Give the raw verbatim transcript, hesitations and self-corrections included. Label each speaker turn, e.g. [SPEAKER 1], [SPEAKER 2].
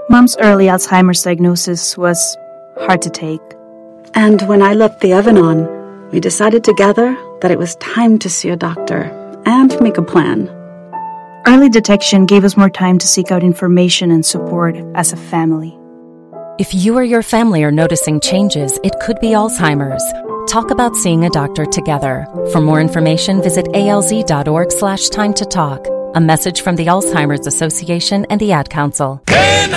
[SPEAKER 1] Mom's early Alzheimer's diagnosis was hard to take.
[SPEAKER 2] And when I left the oven on, we decided together that it was time to see a doctor and make a plan.
[SPEAKER 1] Early detection gave us more time to seek out information and support as a family.
[SPEAKER 3] If you or your family are noticing changes, it could be Alzheimer's. Talk about seeing a doctor together. For more information, visit alz.org slash time to talk. A message from the Alzheimer's Association and the Ad Council.
[SPEAKER 4] Ven